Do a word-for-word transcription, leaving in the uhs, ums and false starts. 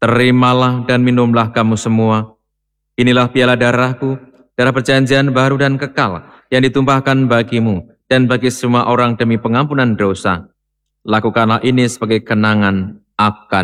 Terimalah dan minumlah kamu semua. Inilah piala darahku, darah perjanjian baru dan kekal, yang ditumpahkan bagimu dan bagi semua orang demi pengampunan dosa. Lakukanlah ini sebagai kenangan akan